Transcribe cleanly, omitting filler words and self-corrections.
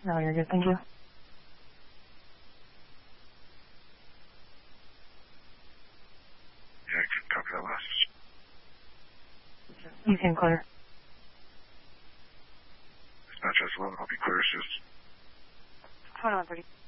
No, you're good. Thank you. Yeah, I can copy that last. You can clear. Dispatch S11, I'll be clear as soon. 2130.